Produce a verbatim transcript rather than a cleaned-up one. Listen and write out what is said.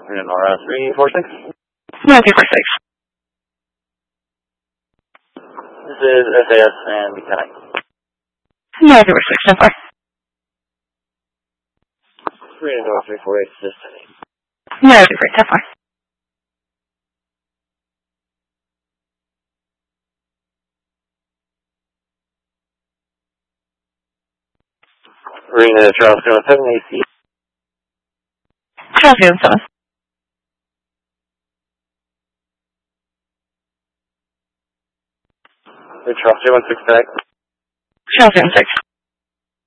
And R S three four six. No, three four six. This is S A S and Mechanic. No, three four six, so far. three and three four eight, assist. No, three four eight, so far. Marina Charles seven seven A C. Charles seven seven. Charles two one six back. Charles seven six.